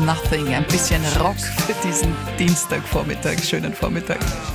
Nothing. Ein bisschen Rock für diesen Dienstagvormittag. Schönen Vormittag.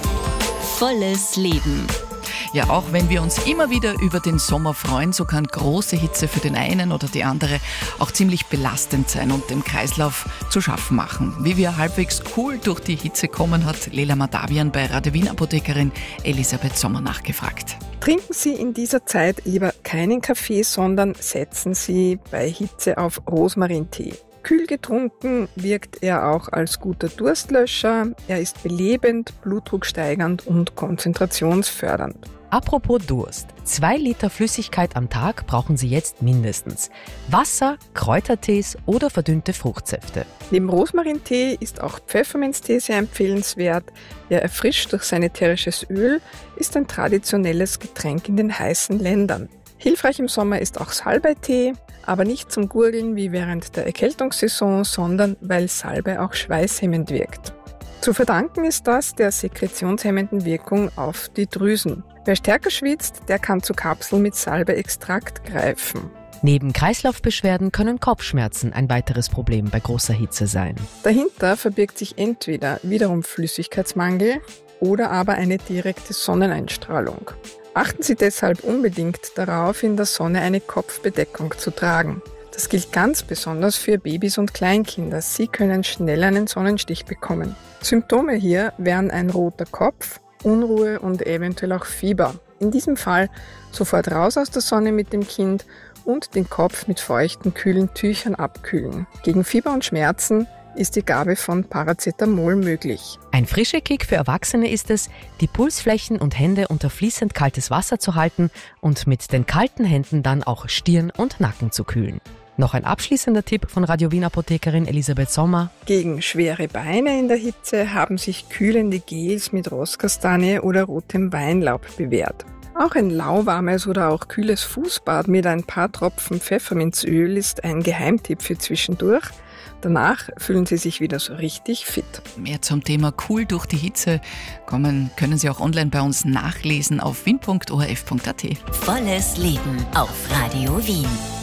Volles Leben. Ja, auch wenn wir uns immer wieder über den Sommer freuen, so kann große Hitze für den einen oder die andere auch ziemlich belastend sein und dem Kreislauf zu schaffen machen. Wie wir halbwegs cool durch die Hitze kommen, hat Lela Madavian bei Radio Wien Apothekerin Elisabeth Sommer nachgefragt. Trinken Sie in dieser Zeit lieber keinen Kaffee, sondern setzen Sie bei Hitze auf Rosmarintee. Kühl getrunken wirkt er auch als guter Durstlöscher. Er ist belebend, blutdrucksteigernd und konzentrationsfördernd. Apropos Durst. 2 Liter Flüssigkeit am Tag brauchen Sie jetzt mindestens. Wasser, Kräutertees oder verdünnte Fruchtsäfte. Neben Rosmarintee ist auch Pfefferminztee sehr empfehlenswert. Er erfrischt durch sein ätherisches Öl, ist ein traditionelles Getränk in den heißen Ländern. Hilfreich im Sommer ist auch Salbeitee, aber nicht zum Gurgeln wie während der Erkältungssaison, sondern weil Salbei auch schweißhemmend wirkt. Zu verdanken ist das der sekretionshemmenden Wirkung auf die Drüsen. Wer stärker schwitzt, der kann zu Kapseln mit Salbei-Extrakt greifen. Neben Kreislaufbeschwerden können Kopfschmerzen ein weiteres Problem bei großer Hitze sein. Dahinter verbirgt sich entweder wiederum Flüssigkeitsmangel oder aber eine direkte Sonneneinstrahlung. Achten Sie deshalb unbedingt darauf, in der Sonne eine Kopfbedeckung zu tragen. Das gilt ganz besonders für Babys und Kleinkinder. Sie können schnell einen Sonnenstich bekommen. Symptome hier wären ein roter Kopf, Unruhe und eventuell auch Fieber. In diesem Fall sofort raus aus der Sonne mit dem Kind und den Kopf mit feuchten, kühlen Tüchern abkühlen. Gegen Fieber und Schmerzen ist die Gabe von Paracetamol möglich. Ein frischer Kick für Erwachsene ist es, die Pulsflächen und Hände unter fließend kaltes Wasser zu halten und mit den kalten Händen dann auch Stirn und Nacken zu kühlen. Noch ein abschließender Tipp von Radio Wien Apothekerin Elisabeth Sommer. Gegen schwere Beine in der Hitze haben sich kühlende Gels mit Rosskastanie oder rotem Weinlaub bewährt. Auch ein lauwarmes oder auch kühles Fußbad mit ein paar Tropfen Pfefferminzöl ist ein Geheimtipp für zwischendurch. Danach fühlen Sie sich wieder so richtig fit. Mehr zum Thema cool durch die Hitze können Sie auch online bei uns nachlesen auf wien.orf.at. Volles Leben auf Radio Wien.